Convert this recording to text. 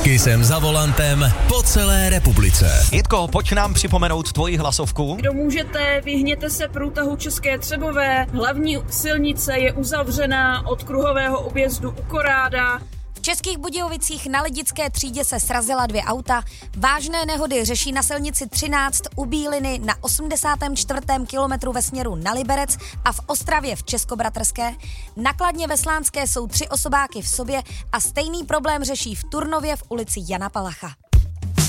Kysem za volantem po celé republice. Jitko, pojď nám připomenout tvoji hlasovku. Kdo můžete, vyhněte se průtahu České Třebové. Hlavní silnice je uzavřená od kruhového objezdu u Koráda. V Českých Budějovicích na Lidické třídě se srazila 2 auta. Vážné nehody řeší na silnici 13 u Bíliny na 84. kilometru ve směru na Liberec a v Ostravě v Českobratrské. Na Kladně ve Slánské jsou 3 osobáky v sobě a stejný problém řeší v Turnově v ulici Jana Palacha.